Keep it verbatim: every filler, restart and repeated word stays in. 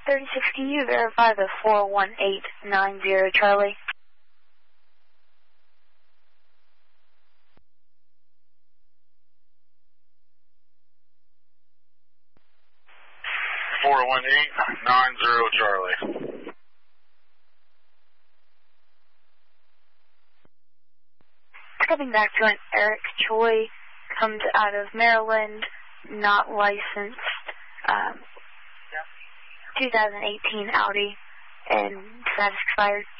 thirty-six, can you verify the four one eight nine zero Charlie? four one eight nine zero Charlie. Coming back to an Eric Choi, comes out of Maryland, not licensed, um, twenty eighteen Audi, and status expired.